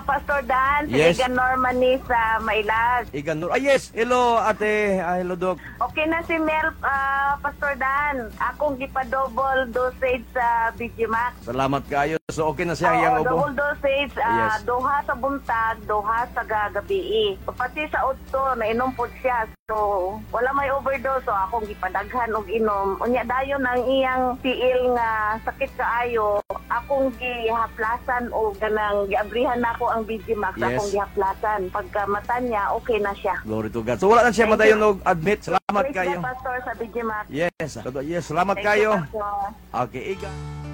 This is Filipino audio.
Pastor Dan, si Yes. Igan Norman ni sa Mailas. Igan Nur. Yes. Hello, ate. Hello, Doc. Okay na si Mel, Pastor Dan. Akong gipa-double dosage sa BGMax. Salamat kayo. So, okay na siya ang iyang ubo? Double dosage, Yes. duha sa buntag, duha sa gagabi. Pati sa utto, nainom po siya. So, wala may overdose. So, akong gipadaghan og inom. Unya dayon ang iyang tiil nga sakit kaayo. Akong gihaplasan o ganang giabrihan nako ang BGMax. Yes. Akong gihaplasan. Pagka mata niya, okay na siya. Glory to God. So, wala na siya Thank madayon you. og admit. Salamat Praise kayo. the Pastor sa BGMax. Yes. Yes. Salamat Thank you, kayo. Pastor. Okay, Igan.